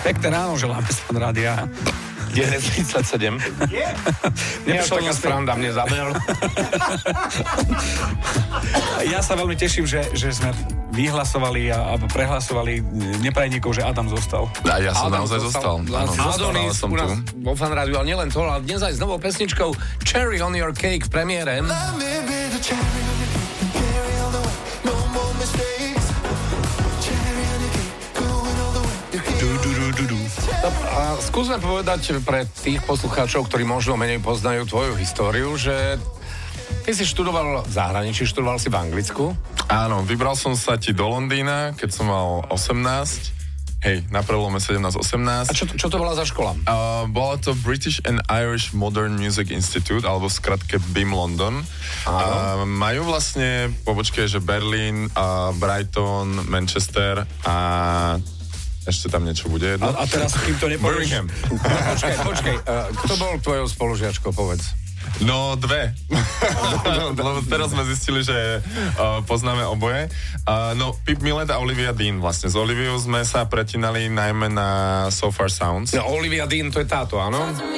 Pekné ráno, želáme z Fan rádia. 9:37. Nie, taká správna mne zabel. Ja sa veľmi teším, že sme vyhlasovali a prehlasovali neprajníkov, že Adam zostal. A ja som naozaj zostal. Adonis u nás vo Fan rádiu, ale nielen to, ale dnes aj s novou pesničkou Cherry on your cake v premiére. A skúsme povedať pre tých poslucháčov, ktorí možno menej poznajú tvoju históriu, že ty si študoval v zahraničí, študoval si v Anglicku. Áno, vybral som sa ti do Londýna, keď som mal 18. Hej, na prelome 17-18. A čo to bola za škola? Bola to British and Irish Modern Music Institute, alebo skratke BIM London. Majú vlastne pobočky, že Berlín, Brighton, Manchester a ešte tam niečo bude jedno. A teraz, kým to nepovieš... Birmingham. Počkaj. Kto bol tvojou spolužiačkou, povedz? No, dve. Lebo teraz sme zistili, že poznáme oboje. No, Pip Millet a Olivia Dean vlastne. S Oliviou sme sa pretínali najmä na So Far Sounds. No, Olivia Dean, to je táto, áno?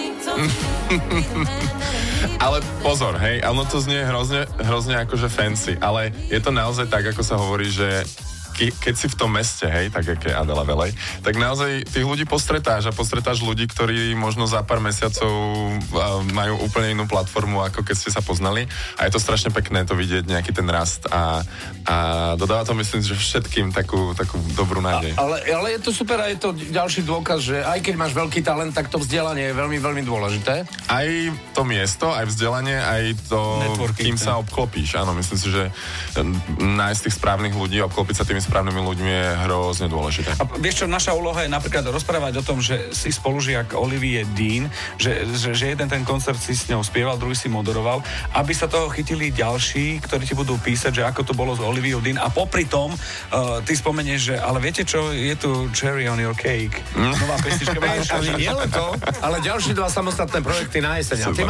Ale pozor, hej, ono to znie hrozne akože fancy, ale je to naozaj tak, ako sa hovorí, že keď si v tom meste, hej, tak jak je Adela Velej, tak naozaj tých ľudí postretáš ľudí, ktorí možno za pár mesiacov majú úplne inú platformu, ako keď ste sa poznali a je to strašne pekné to vidieť, nejaký ten rast a dodáva to, myslím, že všetkým takú dobrú nádej. Ale je to super a je to ďalší dôkaz, že aj keď máš veľký talent, tak to vzdelanie je veľmi, veľmi dôležité. Aj to miesto, aj vzdelanie, aj to, kým sa obklopíš. Áno, myslím si, že nájsť tých správnych ľudí, obklopiť sa tými správnymi ľuďmi je hrozne dôležité. A vieš čo, naša úloha je napríklad rozprávať o tom, že si spolužiak Olivie Dean, že jeden ten koncert si s ňou spieval, druhý si moderoval, aby sa toho chytili ďalší, ktorí ti budú písať, že ako to bolo s Oliviou Dean a popri tom ty spomenieš, že ale viete čo, je tu Cherry on your cake. Nová pesnička. Nie len to, ale ďalšie dva samostatné projekty na jeseň.